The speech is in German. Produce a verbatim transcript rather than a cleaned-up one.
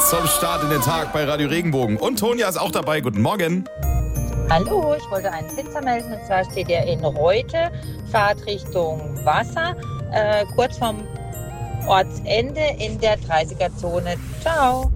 Tipps zum Start in den Tag bei Radio Regenbogen. Und Tonja ist auch dabei. Guten Morgen. Hallo, ich wollte einen Pizza melden. Und zwar steht er in Reute, fahrt Richtung Wasser, äh, kurz vorm Ortsende in der dreißiger Zone. Ciao.